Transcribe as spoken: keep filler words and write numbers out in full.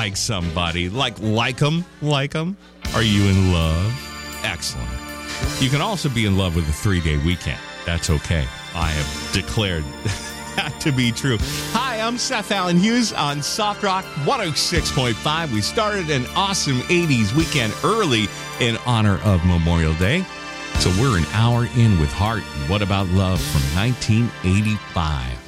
like somebody. Like, like them, like them. Are you in love? Excellent. You can also be in love with a three-day weekend. That's okay. I have declared that to be true. Hi, I'm Seth Allen Hughes on Soft Rock one oh six point five. We started an awesome eighties weekend early in honor of Memorial Day. So we're an hour in with Heart. What About Love from nineteen eighty-five.